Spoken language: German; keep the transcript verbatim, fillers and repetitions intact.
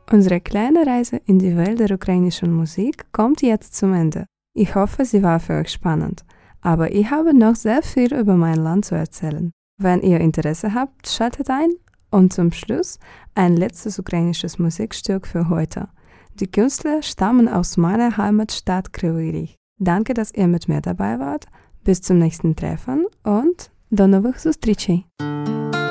Unsere kleine Reise in die Welt der ukrainischen Musik kommt jetzt zum Ende. Ich hoffe, sie war für euch spannend. Aber ich habe noch sehr viel über mein Land zu erzählen. Wenn ihr Interesse habt, schaltet ein. Und zum Schluss ein letztes ukrainisches Musikstück für heute. Die Künstler stammen aus meiner Heimatstadt Kryvyi Rih. Danke, dass ihr mit mir dabei wart. Bis zum nächsten Treffen und до нових зустрічей!